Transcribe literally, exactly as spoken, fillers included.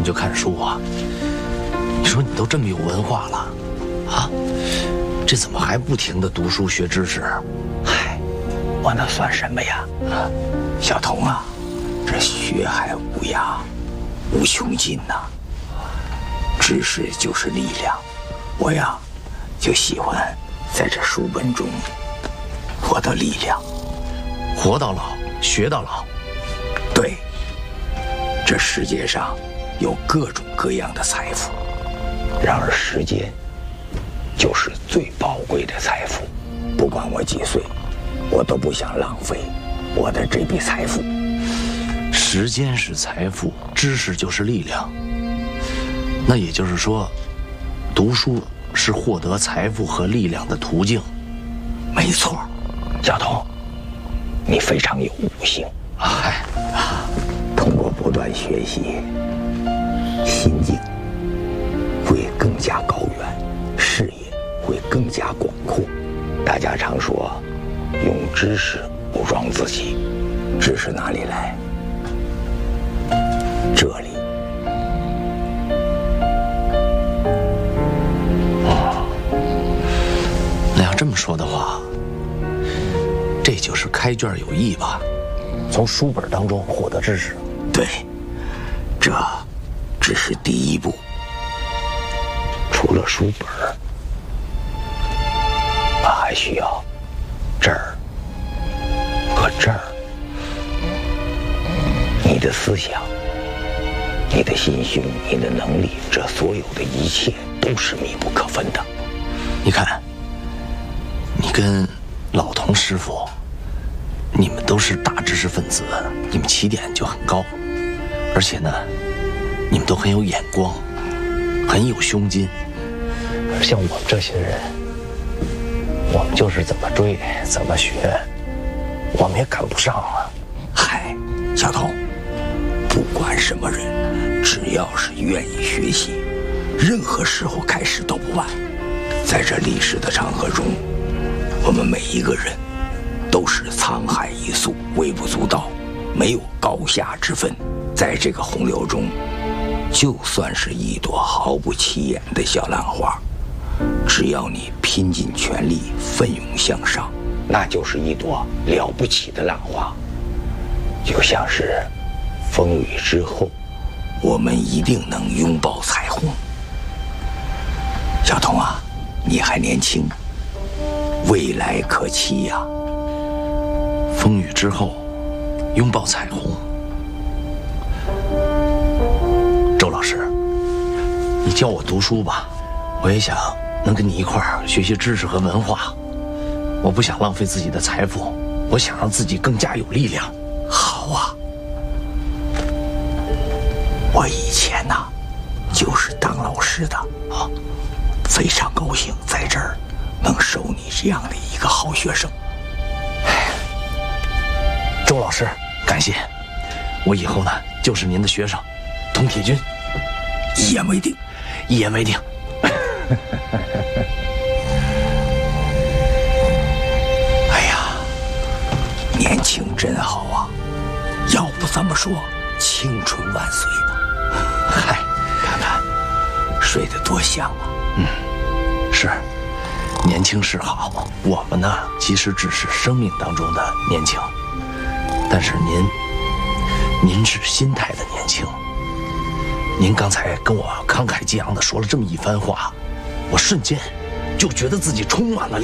就看书啊？你说你都这么有文化了，啊，这怎么还不停地读书学知识？ 嗨，我那算什么呀？啊，小童啊，这学海无涯，无穷尽呐、啊。知识就是力量，我呀，就喜欢在这书本中获得力量， 活到老，学到老。 对，这世界上有各种各样的财富，然而时间就是最宝贵的财富。不管我几岁，我都不想浪费我的这笔财富。 时间是财富，知识就是力量。那也就是说，读书是获得财富和力量的途径。 没错，小童，你非常有悟性。 嗨， 通过不断学习，心境会更加高远，视野会更加广阔。大家常说，用知识武装自己，知识哪里来？这里。 那要这么说的话，这就是开卷有益吧？从书本当中获得知识。 对，这只是第一步。除了书本，我还需要这儿和这儿。你的思想，你的心胸，你的能力，这所有的一切都是密不可分的。 你看，你跟老童师傅，你们都是大知识分子，你们起点就很高，而且呢，你们都很有眼光，很有胸襟。而像我们这些人，我们就是怎么追怎么学，我们也赶不上啊。 嗨，小童，不管什么人，只要是愿意学习，任何时候开始都不晚。在这历史的长河中，我们每一个人都是沧海一粟，微不足道，没有高下之分。在这个洪流中，就算是一朵毫不起眼的小浪花，只要你拼尽全力，奋勇向上，那就是一朵了不起的浪花。就像是风雨之后，我们一定能拥抱彩虹。小童啊，你还年轻，未来可期呀！ 风雨之后，拥抱彩虹。周老师，你教我读书吧，我也想能跟你一块儿学习知识和文化。我不想浪费自己的财富，我想让自己更加有力量。 好啊，我以前呢、啊，就是当老师的啊，非常高兴在这儿能收你这样的一个好学生。 周老师，感谢，我以后呢就是您的学生，铜铁军。 一言为定， 一言为定。 哎呀，年轻真好啊！要不这么说，青春万岁呢？嗨，看看，睡得多香啊！ 嗯，是，年轻是好。我们呢，其实只是生命当中的年轻，但是您，您是心态的年轻。您刚才跟我慷慨激昂地说了这么一番话，我瞬间就觉得自己充满了